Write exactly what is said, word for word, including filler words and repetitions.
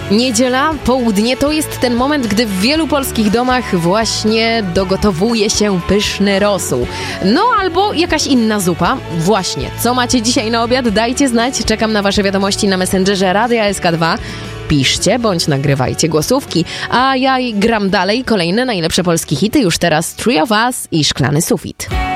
Niedziela, południe to jest ten moment, gdy w wielu polskich domach właśnie dogotowuje się pyszny rosół. No albo jakaś inna zupa. Właśnie, co macie dzisiaj na obiad? Dajcie znać, czekam na wasze wiadomości na Messengerze Radia S K dwa. Piszcie bądź nagrywajcie głosówki, a ja gram dalej kolejne najlepsze polskie hity. Już teraz Three of Us i Szklany sufit.